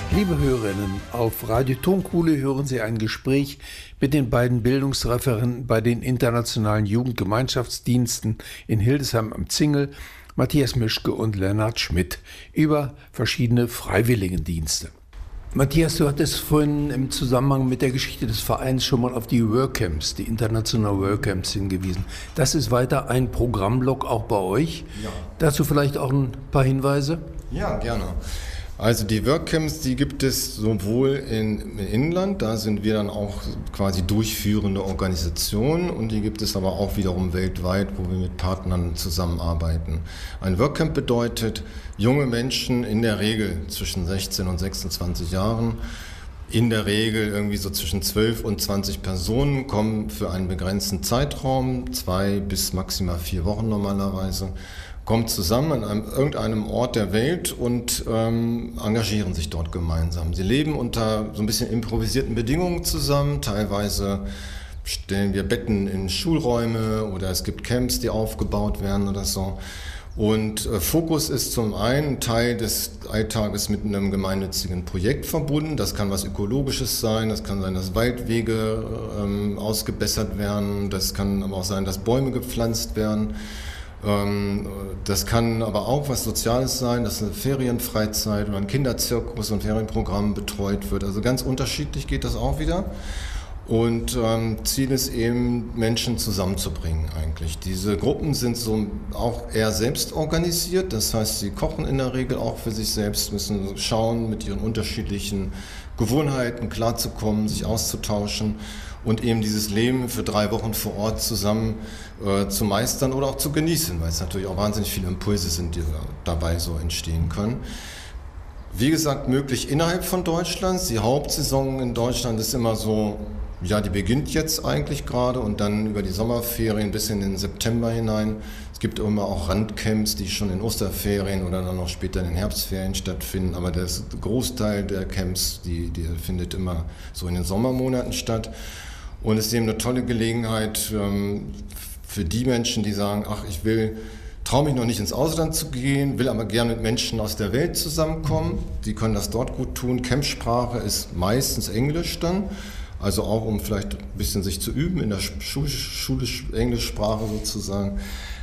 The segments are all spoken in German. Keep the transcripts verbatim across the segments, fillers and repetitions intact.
Liebe Hörerinnen, auf Radio Tonkuhle hören Sie ein Gespräch mit den beiden Bildungsreferenten bei den internationalen Jugendgemeinschaftsdiensten in Hildesheim am Zingel, Matthias Mischke und Lennart Schmidt, über verschiedene Freiwilligendienste. Matthias, du hattest vorhin im Zusammenhang mit der Geschichte des Vereins schon mal auf die Workcamps, die internationalen Workcamps hingewiesen. Das ist weiter ein Programmblock auch bei euch. Ja. Dazu vielleicht auch ein paar Hinweise? Ja, gerne. Also die Workcamps, die gibt es sowohl in, im Inland, da sind wir dann auch quasi durchführende Organisation, und die gibt es aber auch wiederum weltweit, wo wir mit Partnern zusammenarbeiten. Ein Workcamp bedeutet, junge Menschen in der Regel zwischen sechzehn und sechsundzwanzig Jahren, in der Regel irgendwie so zwischen zwölf und zwanzig Personen, kommen für einen begrenzten Zeitraum, zwei bis maximal vier Wochen normalerweise, kommen zusammen an einem, irgendeinem Ort der Welt und ähm, engagieren sich dort gemeinsam. Sie leben unter so ein bisschen improvisierten Bedingungen zusammen. Teilweise stellen wir Betten in Schulräume oder es gibt Camps, die aufgebaut werden oder so. Und äh, Fokus ist zum einen Teil des Alltages mit einem gemeinnützigen Projekt verbunden. Das kann was Ökologisches sein, das kann sein, dass Waldwege ähm, ausgebessert werden, das kann aber auch sein, dass Bäume gepflanzt werden. Das kann aber auch was Soziales sein, dass eine Ferienfreizeit oder ein Kinderzirkus und Ferienprogramm betreut wird. Also ganz unterschiedlich geht das auch wieder. Und ähm, Ziel ist eben, Menschen zusammenzubringen eigentlich. Diese Gruppen sind so auch eher selbst organisiert. Das heißt, sie kochen in der Regel auch für sich selbst, müssen schauen, mit ihren unterschiedlichen Gewohnheiten klarzukommen, sich auszutauschen und eben dieses Leben für drei Wochen vor Ort zusammen äh, zu meistern oder auch zu genießen, weil es natürlich auch wahnsinnig viele Impulse sind, die dabei so entstehen können. Wie gesagt, möglich innerhalb von Deutschland. Die Hauptsaison in Deutschland ist immer so, ja, die beginnt jetzt eigentlich gerade und dann über die Sommerferien bis in den September hinein. Es gibt immer auch Randcamps, die schon in Osterferien oder dann noch später in den Herbstferien stattfinden. Aber der Großteil der Camps, die, die findet immer so in den Sommermonaten statt. Und es ist eben eine tolle Gelegenheit ähm, für die Menschen, die sagen, ach, ich will, traue mich noch nicht ins Ausland zu gehen, will aber gerne mit Menschen aus der Welt zusammenkommen. Die können das dort gut tun. Campsprache ist meistens Englisch dann. Also auch, um vielleicht ein bisschen sich zu üben in der Schulisch-Englischsprache sozusagen.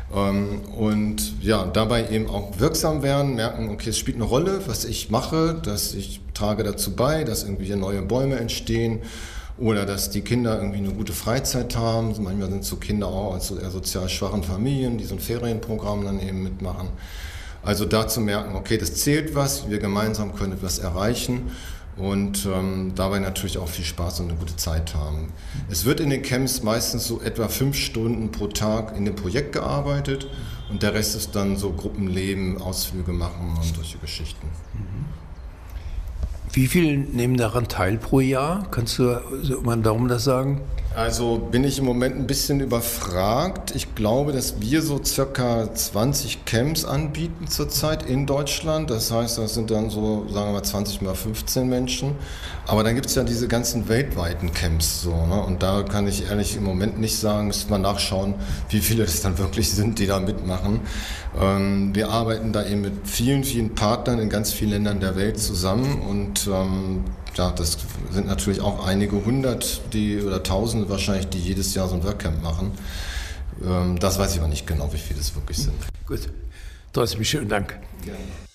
Und ja, dabei eben auch wirksam werden, merken, okay, es spielt eine Rolle, was ich mache, dass ich trage dazu bei, dass irgendwie hier neue Bäume entstehen oder dass die Kinder irgendwie eine gute Freizeit haben. Manchmal sind so Kinder auch aus eher sozial schwachen Familien, die so ein Ferienprogramm dann eben mitmachen. Also da zu merken, okay, das zählt was, wir gemeinsam können etwas erreichen. Und ähm, dabei natürlich auch viel Spaß und eine gute Zeit haben. Es wird in den Camps meistens so etwa fünf Stunden pro Tag in dem Projekt gearbeitet und der Rest ist dann so Gruppenleben, Ausflüge machen und solche Geschichten. Wie viele nehmen daran teil pro Jahr? Kannst du so mal einen Daumen das sagen? Also bin ich im Moment ein bisschen überfragt. Ich glaube, dass wir so circa zwanzig Camps anbieten zurzeit in Deutschland. Das heißt, das sind dann so, sagen wir mal, zwanzig mal fünfzehn Menschen. Aber dann gibt es ja diese ganzen weltweiten Camps so, ne? Und da kann ich ehrlich im Moment nicht sagen, müsste man nachschauen, wie viele das dann wirklich sind, die da mitmachen. Ähm, wir arbeiten da eben mit vielen, vielen Partnern in ganz vielen Ländern der Welt zusammen und ähm, ja, das sind natürlich auch einige hundert die, oder tausende wahrscheinlich, die jedes Jahr so ein Workcamp machen. Ähm, das weiß ich aber nicht genau, wie viele es wirklich sind. Gut, trotzdem schönen Dank. Gerne.